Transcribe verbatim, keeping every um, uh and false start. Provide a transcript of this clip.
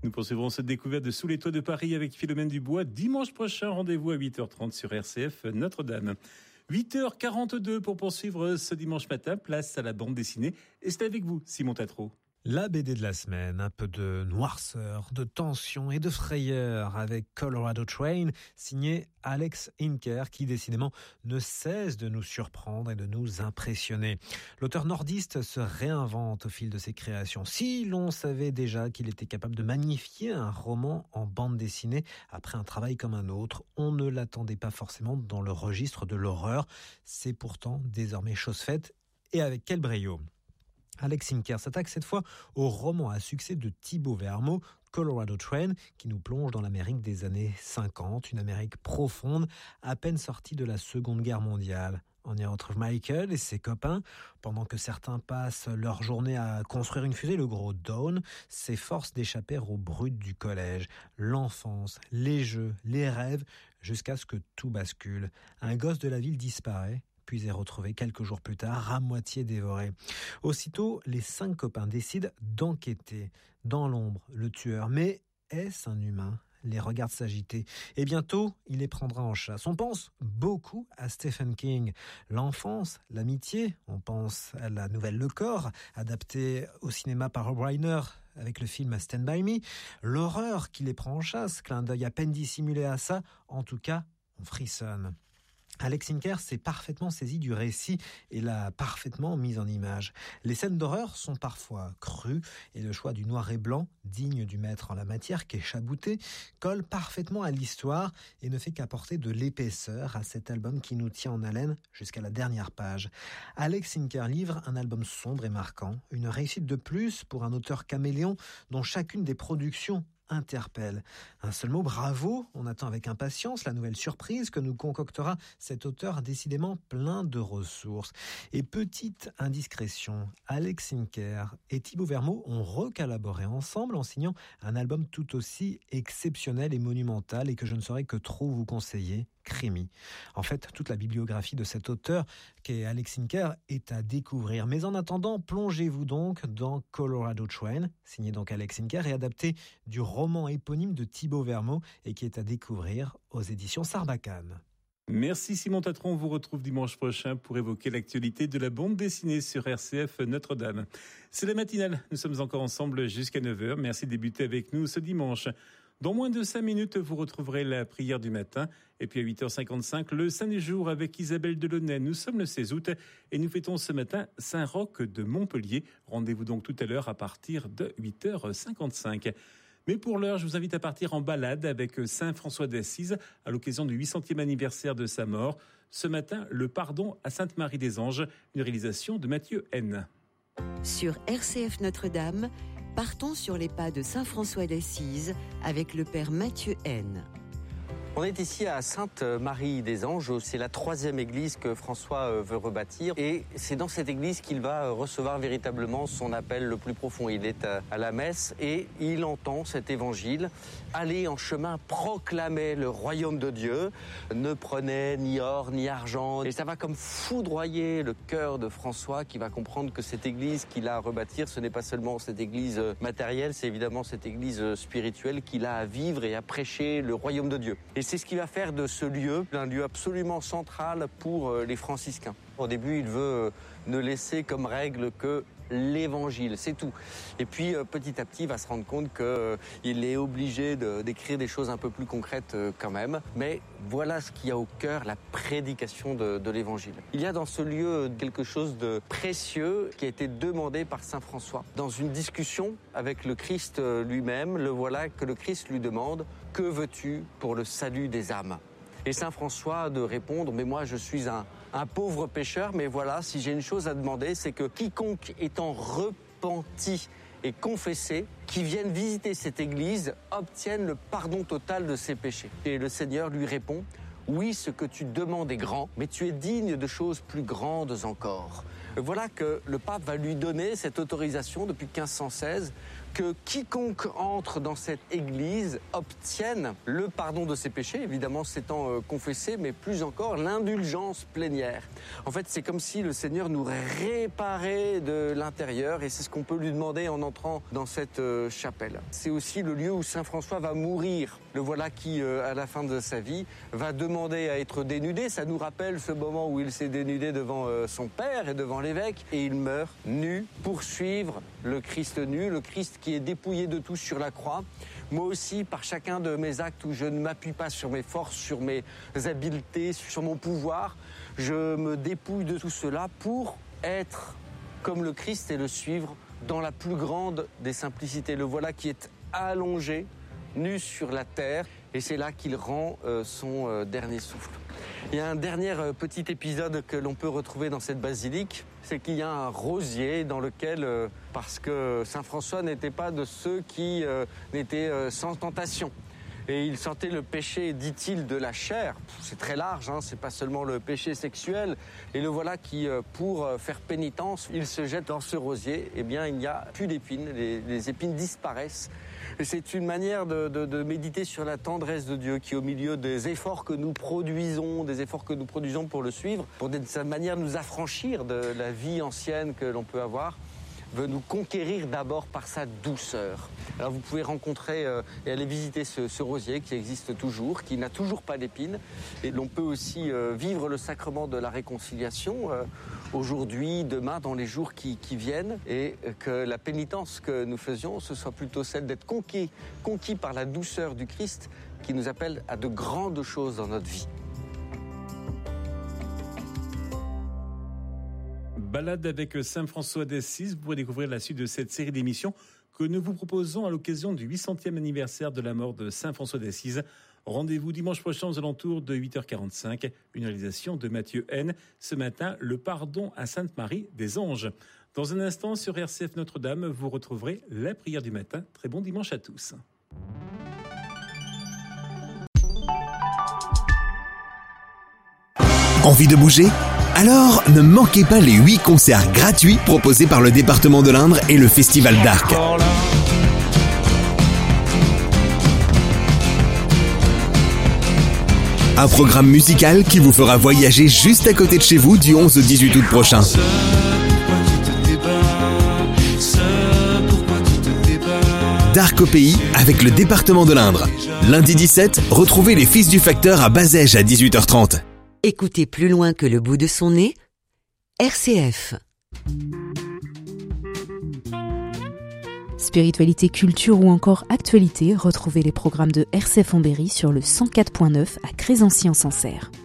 Nous poursuivrons cette découverte de Sous les toits de Paris avec Philomène Dubois. Dimanche prochain, rendez-vous à huit heures trente sur R C F Notre-Dame. huit heures quarante-deux pour poursuivre ce dimanche matin. Place à la bande dessinée. Et c'est avec vous, Simon Tatro. La B D de la semaine, un peu de noirceur, de tension et de frayeur avec Colorado Train, signé Alex Inker, qui décidément ne cesse de nous surprendre et de nous impressionner. L'auteur nordiste se réinvente au fil de ses créations. Si l'on savait déjà qu'il était capable de magnifier un roman en bande dessinée après un travail comme un autre, on ne l'attendait pas forcément dans le registre de l'horreur. C'est pourtant désormais chose faite, et avec quel brio. Alex Inker s'attaque cette fois au roman à succès de Thibaut Vermeau, Colorado Train, qui nous plonge dans l'Amérique des années cinquante, une Amérique profonde, à peine sortie de la Seconde Guerre mondiale. On y retrouve Michael et ses copains. Pendant que certains passent leur journée à construire une fusée, le gros Dawn s'efforce d'échapper aux brutes du collège. L'enfance, les jeux, les rêves, jusqu'à ce que tout bascule. Un gosse de la ville disparaît, puis est retrouvé quelques jours plus tard, à moitié dévoré. Aussitôt, les cinq copains décident d'enquêter. Dans l'ombre, le tueur. Mais est-ce un humain ? Les regarde s'agiter. Et bientôt, il les prendra en chasse. On pense beaucoup à Stephen King. L'enfance, l'amitié, on pense à la nouvelle Le Corps, adaptée au cinéma par Rob Reiner avec le film Stand By Me. L'horreur qui les prend en chasse, clin d'œil à peine dissimulé à ça. En tout cas, on frissonne. Alex Inker s'est parfaitement saisi du récit et l'a parfaitement mis en image. Les scènes d'horreur sont parfois crues et le choix du noir et blanc, digne du maître en la matière qu'est Chabouté, colle parfaitement à l'histoire et ne fait qu'apporter de l'épaisseur à cet album qui nous tient en haleine jusqu'à la dernière page. Alex Inker livre un album sombre et marquant, une réussite de plus pour un auteur caméléon dont chacune des productions interpelle. Un seul mot, bravo. On attend avec impatience la nouvelle surprise que nous concoctera cet auteur décidément plein de ressources. Et petite indiscrétion, Alex Inker et Thibaut Vermeau ont recollaboré ensemble en signant un album tout aussi exceptionnel et monumental et que je ne saurais que trop vous conseiller, Crémy. En fait, toute la bibliographie de cet auteur, qu'est Alex Inker, est à découvrir. Mais en attendant, plongez-vous donc dans Colorado Train, signé donc Alex Inker et adapté du roman éponyme de Thibaut Vermeau et qui est à découvrir aux éditions Sarbacane. Merci Simon Tatron, on vous retrouve dimanche prochain pour évoquer l'actualité de la bande dessinée sur R C F Notre-Dame. C'est la matinale, nous sommes encore ensemble jusqu'à neuf heures. Merci de débuter avec nous ce dimanche. Dans moins de cinq minutes, vous retrouverez la prière du matin. Et puis à huit heures cinquante-cinq, le Saint du jour avec Isabelle Delaunay. Nous sommes le seize août et nous fêtons ce matin Saint-Roch de Montpellier. Rendez-vous donc tout à l'heure à partir de huit heures cinquante-cinq. Mais pour l'heure, je vous invite à partir en balade avec Saint François d'Assise à l'occasion du huit centième anniversaire de sa mort. Ce matin, le pardon à Sainte-Marie des Anges, une réalisation de Mathieu N. Sur R C F Notre-Dame, partons sur les pas de Saint François d'Assise avec le Père Mathieu N. On est ici à Sainte-Marie des Anges, c'est la troisième église que François veut rebâtir et c'est dans cette église qu'il va recevoir véritablement son appel le plus profond. Il est à la messe et il entend cet évangile. Allez en chemin, proclamez le royaume de Dieu, ne prenez ni or ni argent. Et ça va comme foudroyer le cœur de François qui va comprendre que cette église qu'il a à rebâtir, ce n'est pas seulement cette église matérielle, c'est évidemment cette église spirituelle qu'il a à vivre et à prêcher le royaume de Dieu. Et c'est ce qui va faire de ce lieu un lieu absolument central pour les franciscains. Au début, il veut ne laisser comme règle que l'évangile, c'est tout. Et puis, petit à petit, il va se rendre compte qu'il est obligé de, d'écrire des choses un peu plus concrètes quand même. Mais voilà ce qu'il y a au cœur, la prédication de, de l'évangile. Il y a dans ce lieu quelque chose de précieux qui a été demandé par saint François. Dans une discussion avec le Christ lui-même, le voilà que le Christ lui demande « Que veux-tu pour le salut des âmes ?» Et saint François de répondre, mais moi je suis un, un pauvre pécheur, mais voilà, si j'ai une chose à demander, c'est que quiconque étant repenti et confessé, qui vienne visiter cette église, obtienne le pardon total de ses péchés. Et le Seigneur lui répond, oui, ce que tu demandes est grand, mais tu es digne de choses plus grandes encore. Voilà que le pape va lui donner cette autorisation depuis quinze cent seize que quiconque entre dans cette église obtienne le pardon de ses péchés, évidemment s'étant euh, confessé, mais plus encore l'indulgence plénière. En fait, c'est comme si le Seigneur nous réparait de l'intérieur, et c'est ce qu'on peut lui demander en entrant dans cette euh, chapelle. C'est aussi le lieu où Saint François va mourir. Le voilà qui, euh, à la fin de sa vie, va demander à être dénudé. Ça nous rappelle ce moment où il s'est dénudé devant euh, son père et devant l'évêque, et il meurt nu pour suivre le Christ nu, le Christ qui est dépouillé de tout sur la croix. Moi aussi, par chacun de mes actes où je ne m'appuie pas sur mes forces, sur mes habiletés, sur mon pouvoir, je me dépouille de tout cela pour être comme le Christ et le suivre dans la plus grande des simplicités. Le voilà qui est allongé, nu sur la terre, et c'est là qu'il rend euh, son euh, dernier souffle. Il y a un dernier euh, petit épisode que l'on peut retrouver dans cette basilique, c'est qu'il y a un rosier dans lequel, euh, parce que Saint François n'était pas de ceux qui euh, n'étaient euh, sans tentation. Et il sentait le péché, dit-il, de la chair. C'est très large, hein, c'est pas seulement le péché sexuel. Et le voilà qui, euh, pour faire pénitence, il se jette dans ce rosier. Eh bien, il n'y a plus d'épines, les, les épines disparaissent. Et c'est une manière de, de, de méditer sur la tendresse de Dieu qui, au milieu des efforts que nous produisons, des efforts que nous produisons pour le suivre, pour de cette manière nous affranchir de la vie ancienne que l'on peut avoir, veut nous conquérir d'abord par sa douceur. Alors vous pouvez rencontrer euh, et aller visiter ce, ce rosier qui existe toujours, qui n'a toujours pas d'épines. Et l'on peut aussi euh, vivre le sacrement de la réconciliation euh, aujourd'hui, demain, dans les jours qui, qui viennent. Et que la pénitence que nous faisions, ce soit plutôt celle d'être conquis, conquis par la douceur du Christ qui nous appelle à de grandes choses dans notre vie. Balade avec Saint François d'Assise. Vous pourrez découvrir la suite de cette série d'émissions que nous vous proposons à l'occasion du huit centième anniversaire de la mort de Saint François d'Assise. Rendez-vous dimanche prochain aux alentours de huit heures quarante-cinq. Une réalisation de Mathieu N. Ce matin, le pardon à Sainte-Marie des Anges. Dans un instant, sur R C F Notre-Dame, vous retrouverez la prière du matin. Très bon dimanche à tous. Envie de bouger ? Alors, ne manquez pas les huit concerts gratuits proposés par le département de l'Indre et le Festival d'Arc. Un programme musical qui vous fera voyager juste à côté de chez vous du onze au dix-huit août prochain. D'Arc au pays avec le département de l'Indre. Lundi dix-sept, retrouvez les Fils du Facteur à Bazège à dix-huit heures trente. Écoutez plus loin que le bout de son nez, R C F. Spiritualité, culture ou encore actualité, retrouvez les programmes de R C F en Berry sur le cent quatre point neuf à Crésancy-en-Sancerre.